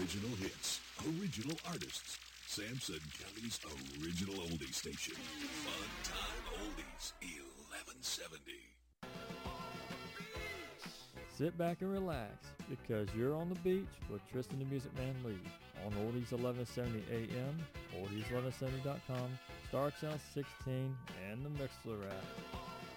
Original hits, original artists. Sampson County's original oldie station. Fun Time Oldies, 1170. Sit back and relax because you're on the beach with Tristan the Music Man Lee on Oldies 1170 AM, oldies1170.com, Star Channel 16, and the Mixler app.